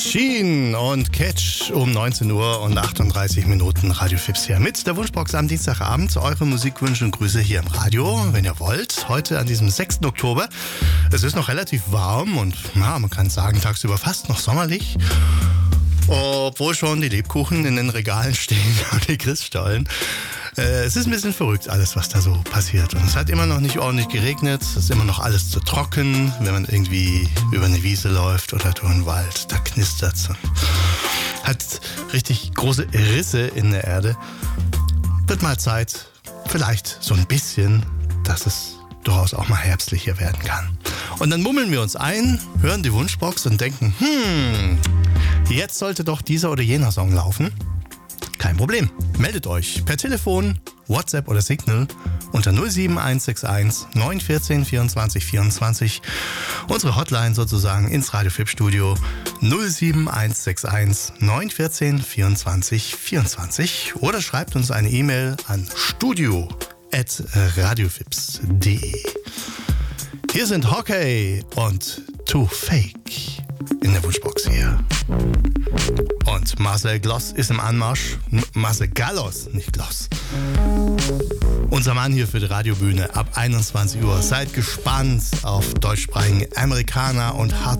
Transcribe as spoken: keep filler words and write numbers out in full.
Sheen und Catch um neunzehn Uhr und achtunddreißig Minuten Radio Fips hier mit der Wunschbox am Dienstagabend. Eure Musikwünsche und Grüße hier im Radio, wenn ihr wollt. Heute an diesem sechsten Oktober. Es ist noch relativ warm und ja, man kann sagen, tagsüber fast noch sommerlich. Obwohl schon die Lebkuchen in den Regalen stehen und die Christstollen. Äh, es ist ein bisschen verrückt, alles, was da so passiert. Und es hat immer noch nicht ordentlich geregnet. Es ist immer noch alles zu trocken, wenn man irgendwie über eine Wiese läuft oder durch einen Wald. Da knistert es. Hat richtig große Risse in der Erde. Wird mal Zeit, vielleicht so ein bisschen, dass es durchaus auch mal herbstlicher werden kann. Und dann mummeln wir uns ein, hören die Wunschbox und denken, hm, jetzt sollte doch dieser oder jener Song laufen. Kein Problem. Meldet euch per Telefon, WhatsApp oder Signal unter null sieben eins sechs eins neun eins vier vierundzwanzig vierundzwanzig. Unsere Hotline sozusagen ins Radio Fips Studio null sieben eins sechs eins neun eins vier vierundzwanzig vierundzwanzig oder schreibt uns eine E-Mail an studio at radiofips punkt de. Hier sind Hockey und Too Fake in der Wunschbox hier. Und Marcel Gloss ist im Anmarsch. M- Marcel Gallos, nicht Gloss. Unser Mann hier für die Radiobühne ab einundzwanzig Uhr. Seid gespannt auf deutschsprachigen Amerikaner und Hard